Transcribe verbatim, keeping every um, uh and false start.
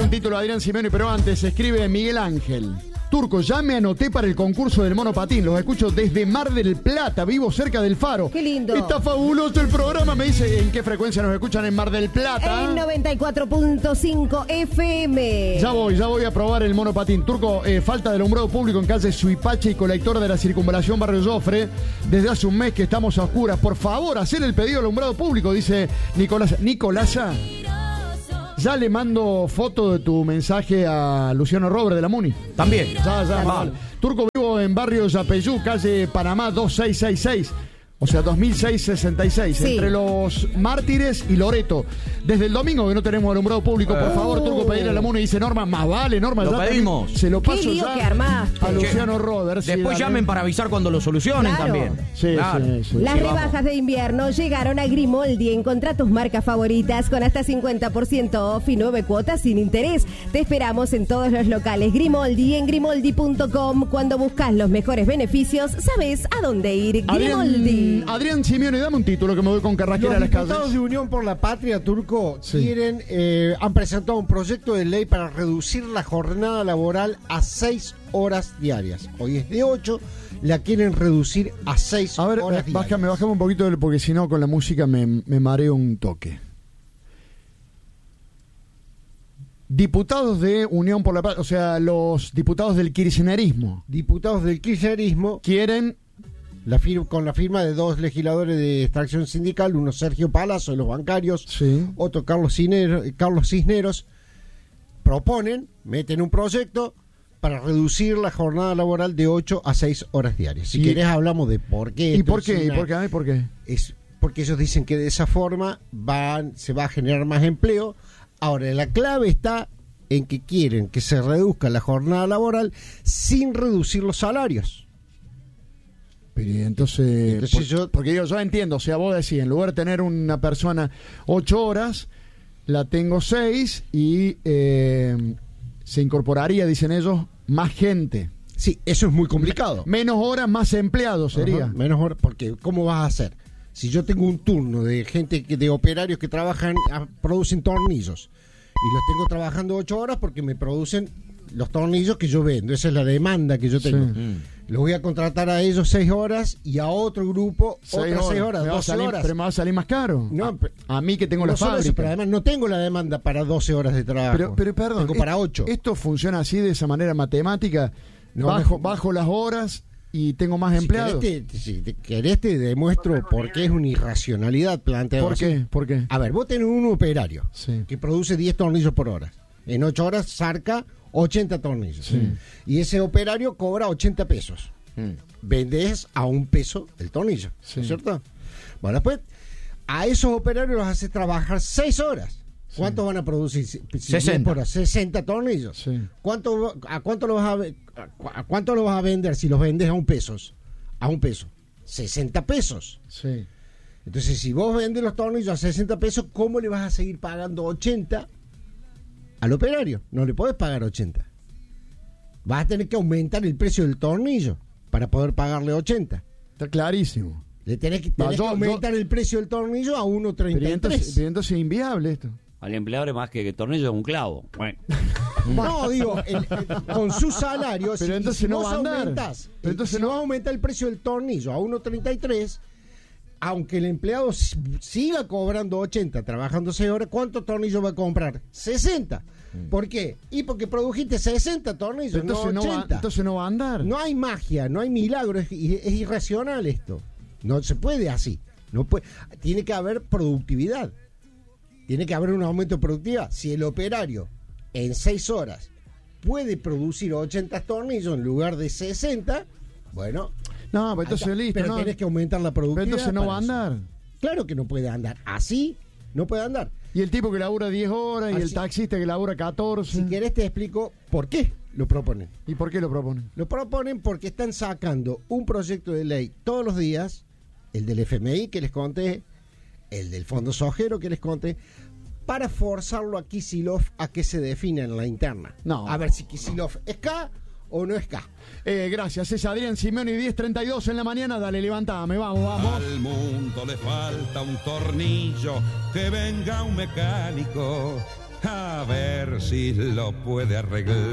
un título a Adrián Simeone, pero antes escribe Miguel Ángel. Turco, ya me anoté para el concurso del monopatín. Los escucho desde Mar del Plata, vivo cerca del Faro. Qué lindo. Está fabuloso el programa. Me dice en qué frecuencia nos escuchan en Mar del Plata. En noventa y cuatro punto cinco F M. Ya voy, ya voy a probar el monopatín. Turco, eh, falta de alumbrado público en calle Suipache y colector de la circunvalación Barrio Jofre. Desde hace un mes que estamos a oscuras. Por favor, hacer el pedido de alumbrado público, dice Nicolás. Nicolasa. Ya le mando foto de tu mensaje a Luciano Robre de la Muni. También. Ya, ya, mal. Turco, vivo en barrio Yapeyú, calle Panamá dos seis seis seis. O sea, dos mil seiscientos sesenta y seis, sí. Entre los Mártires y Loreto. Desde el domingo que no tenemos alumbrado público, por uh. favor, Turco, pedirle a la Muni. Dice Norma, más vale, Norma. Lo ya pedimos. También, se lo paso ¿Qué lío ya que armaste? a Luciano Roberts. Después sí, llamen para avisar cuando lo solucionen Claro. también. Sí, Claro. sí, sí. Las Sí, rebajas vamos. de invierno llegaron a Grimoldi. Encontrá tus marcas favoritas con hasta cincuenta por ciento off y nueve cuotas sin interés. Te esperamos en todos los locales Grimoldi y en grimoldi punto com. Cuando buscas los mejores beneficios, sabes a dónde ir. Grimoldi. Adrián, Adrián Simeone, dame un título que me voy con Carraquera Los a las diputados calles. de Unión por la Patria, Turco, Sí. quieren, eh, han presentado un proyecto de ley para reducir la jornada laboral a seis horas diarias. Hoy es de ocho, la quieren reducir a seis A ver, horas eh, diarias. bájame, bájame un poquito porque si no con la música me, me mareo un toque. Diputados de Unión por la Paz, o sea, los diputados del kirchnerismo Diputados del kirchnerismo, quieren... la fir- con la firma de dos legisladores de extracción sindical, uno Sergio Palazzo de los bancarios, Sí. otro Carlos Cisneros, Carlos Cisneros, proponen, meten un proyecto para reducir la jornada laboral de ocho a seis horas diarias. Si Y- querés hablamos de por qué. ¿Y esto por es qué? ¿Y una- por qué? Ay, ¿por qué? es porque ellos dicen que de esa forma van, se va a generar más empleo. Ahora, la clave está en que quieren que se reduzca la jornada laboral sin reducir los salarios. Pero y entonces, Entonces por- yo- porque yo, yo entiendo, o sea, vos decís, en lugar de tener una persona ocho horas, la tengo seis y eh, se incorporaría, dicen ellos, más gente. Sí, eso es muy complicado. Menos horas, más empleados sería. Ajá, menos horas, porque ¿cómo vas a hacer? Si yo tengo un turno de gente, que, de operarios que trabajan, ah, producen tornillos, y los tengo trabajando ocho horas porque me producen los tornillos que yo vendo, esa es la demanda que yo tengo. Sí. Mm. Los voy a contratar a ellos seis horas y a otro grupo Seis otras seis horas, Me va a doce salir- horas. Pero me va a salir más caro. No, pe- a, a mí que tengo No la solo eso, fábrica. pero además no tengo la demanda para doce horas de trabajo. Pero, pero perdón, Tengo es- para ocho. Esto funciona así, de esa manera matemática. No, bajo, no. bajo las horas y tengo más Si empleados. querés, te, si te querés te demuestro por qué es una irracionalidad planteado ¿Por así. qué? ¿Por qué? A ver, vos tenés un operario Sí. que produce diez tornillos por hora. En ocho horas saca ochenta tornillos. Sí. Y ese operario cobra ochenta pesos. Mm. Vendés a un peso el tornillo, Sí. ¿no es cierto? Bueno, después, a esos operarios los haces trabajar seis horas. ¿Cuántos van a producir? Si- si sesenta. diez por hora, sesenta tornillos. Sí. ¿Cuánto, ¿A cuánto lo vas a, ve- a cu- a cuánto lo vas a vender si los vendes a un peso? A un peso. sesenta pesos. Sí. Entonces, si vos vendes los tornillos a sesenta pesos, ¿cómo le vas a seguir pagando ochenta al operario? No le podés pagar ochenta. Vas a tener que aumentar el precio del tornillo para poder pagarle ochenta. Está clarísimo. Le tenés que, Va, tenés yo- que aumentar el precio del tornillo a uno Pero treinta y entonces, tres. pero entonces es inviable esto. Al empleador es más que, que tornillo un clavo. Bueno. No, digo, el- el- con su salario, Pero si, entonces si no vos va a andar. aumentás, Pero entonces si no- vos aumentás el precio del tornillo a uno treinta y tres, aunque el empleado s- siga cobrando ochenta, trabajando seis horas, ¿cuántos tornillos va a comprar? sesenta. ¿Por qué? Y porque produjiste sesenta tornillos, Pero entonces, no no va, ochenta. entonces no va a andar. No hay magia, no hay milagro, es, es irracional esto. No se puede así. No puede, tiene que haber productividad. Tiene que haber un aumento de productividad. Si el operario en seis horas puede producir ochenta tornillos en lugar de sesenta, bueno, No, pues entonces acá- listo. pero no. tenés que aumentar la Pero productividad. entonces no para va a eso. andar. Claro que no puede andar. Así no puede andar. Y el tipo que labura diez horas y el Así- taxista que labura catorce. Si querés te explico por qué lo proponen. ¿Y por qué lo proponen? Lo proponen porque están sacando un proyecto de ley todos los días, el del F M I que les conté, el del Fondo Sojero que les conté, para forzarlo a Kicillof a que se defina en la interna. No. A ver si Kicillof es K o no es K. Eh, gracias, es Adrián Simeone, diez treinta y dos en la mañana. Dale, levantame, vamos, vamos. Al mundo le falta un tornillo, que venga un mecánico a ver si lo puede arreglar.